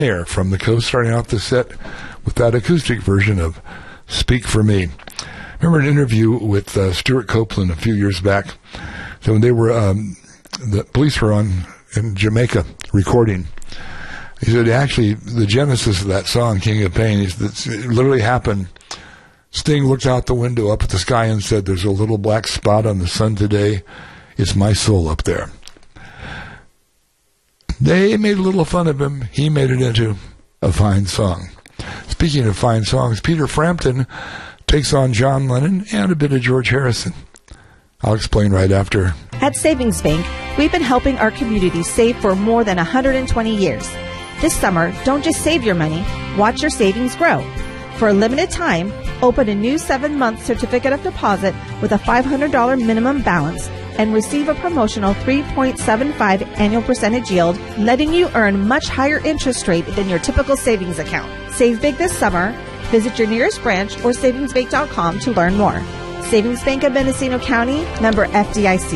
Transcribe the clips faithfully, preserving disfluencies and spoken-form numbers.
Air from the Coast, starting off the set with that acoustic version of Speak for Me. Remember an interview with uh, Stuart Copeland a few years back. So when they were, um, the police were on in Jamaica recording. He said, actually, the genesis of that song, King of Pain, is that it literally happened. Sting looked out the window up at the sky and said, "There's a little black spot on the sun today. It's my soul up there." They made a little fun of him. He made it into a fine song. Speaking of fine songs, Peter Frampton takes on John Lennon and a bit of George Harrison. I'll explain right after. At Savings Bank, we've been helping our community save for more than one hundred twenty years. This summer, don't just save your money, watch your savings grow. For a limited time, open a new seven-month certificate of deposit with a five hundred dollars minimum balance and receive a promotional three point seven five annual percentage yield, letting you earn much higher interest rate than your typical savings account. Save big this summer. Visit your nearest branch or savings bank dot com to learn more. Savings Bank of Mendocino County, member F D I C.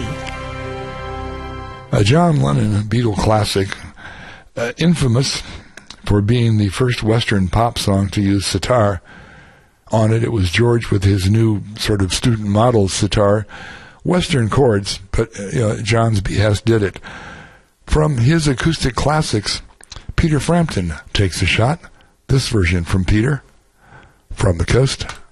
A John Lennon Beatle classic, uh, infamous for being the first Western pop song to use sitar. On it, it was George with his new sort of student model sitar. Western chords, but you know, John's behest did it. From his acoustic classics, Peter Frampton takes a shot. This version from Peter, from the Coast.